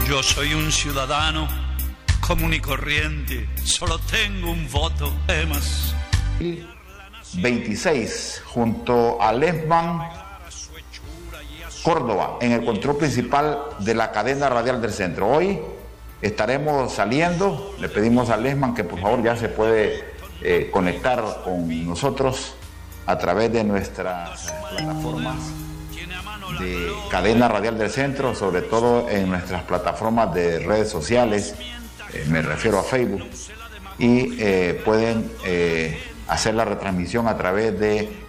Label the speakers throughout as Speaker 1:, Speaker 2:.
Speaker 1: Yo soy un ciudadano común y corriente, solo tengo un voto. Además,
Speaker 2: 26 junto a Lesman Córdoba en el control principal de la cadena radial del centro. Hoy estaremos saliendo, le pedimos a Lesman que por favor ya se puede conectar con nosotros a través de nuestras plataformas de cadena radial del centro, sobre todo en nuestras plataformas de redes sociales, me refiero a Facebook, y pueden hacer la retransmisión a través de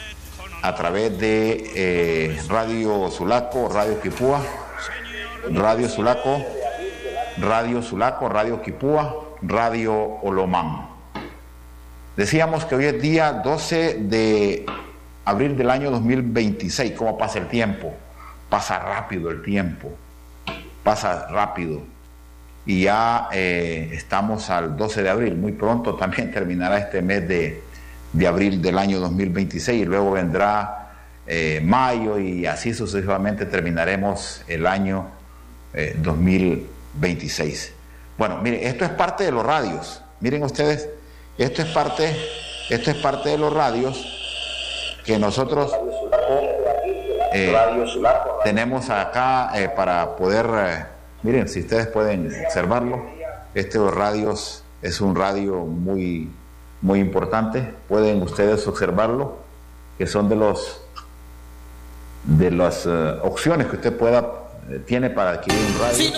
Speaker 2: Radio Sulaco, Radio Quipúa, Radio Sulaco, Radio Quipúa, Radio Olomán. Decíamos que hoy es día 12 de abril del año 2026. ¿Cómo pasa el tiempo? Pasa rápido el tiempo, pasa rápido. Y ya estamos al 12 de abril. Muy pronto también terminará este mes de abril del año 2026 y luego vendrá mayo y así sucesivamente terminaremos el año 2026. Bueno, miren, esto es parte de los radios. Miren ustedes, esto es parte de los radios que nosotros tenemos acá para poder, miren, si ustedes pueden observarlo, este de los radios es un radio muy importante, pueden ustedes observarlo, que son de las opciones que usted tiene para adquirir un radio.